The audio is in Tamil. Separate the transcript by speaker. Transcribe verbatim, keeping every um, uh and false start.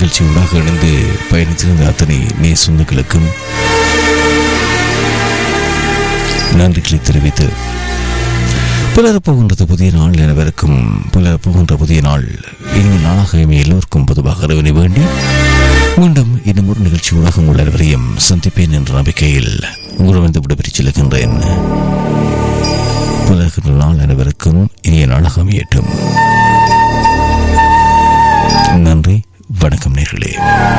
Speaker 1: நிகழ்ச்சியூடாக இணைந்து பயணித்திருந்த அத்தனை நே சொந்தங்களுக்கும் நன்றிகளை தெரிவித்து புலரப்போகின்றது புதிய நாள் எனவருக்கும் புலரப்போகின்ற புதிய நாள் இனிய நாளாக எல்லோருக்கும் பொதுவாக அறிவினை வேண்டி மீண்டும் இன்னும் ஒரு நிகழ்ச்சியூடாக உங்கள் அனைவரையும் சந்திப்பேன் என்ற நம்பிக்கையில் உங்களிடம் விடைபெற்றுச் செல்கின்றேன். புலர்கின்ற நாள் அனைவருக்கும் இனிய நாளாக அமையட்டும். நன்றி, வணக்கம் நேர்களே.